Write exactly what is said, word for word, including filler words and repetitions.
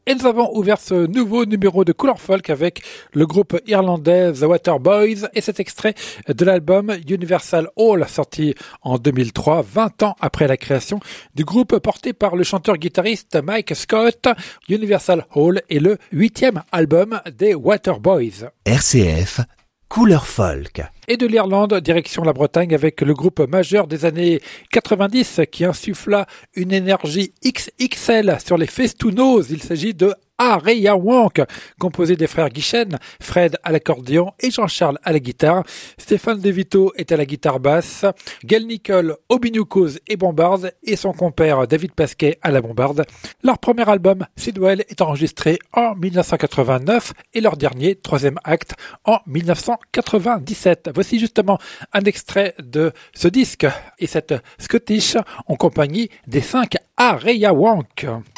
Et nous avons ouvert ce nouveau numéro de Couleur Folk avec le groupe irlandais The Waterboys et cet extrait de l'album Universal Hall sorti en deux mille trois, vingt ans après la création du groupe porté par le chanteur-guitariste Mike Scott. Universal Hall est le huitième album des Waterboys. R C F Couleur Folk. Et de l'Irlande, direction la Bretagne avec le groupe majeur des années quatre-vingt-dix qui insuffla une énergie X X L sur les festounos. Il s'agit de Areia Wonk, composé des frères Guichen, Fred à l'accordéon et Jean-Charles à la guitare. Stéphane De Vito est à la guitare basse, Gail Nicole au binioucos et bombarde et son compère David Pasquet à la bombarde. Leur premier album, Sidwell, est enregistré en dix-neuf cent quatre-vingt-neuf et leur dernier, troisième acte, en dix-neuf cent quatre-vingt-dix-sept. Voici justement un extrait de ce disque et cette Scottish en compagnie des cinq Areia Wonk.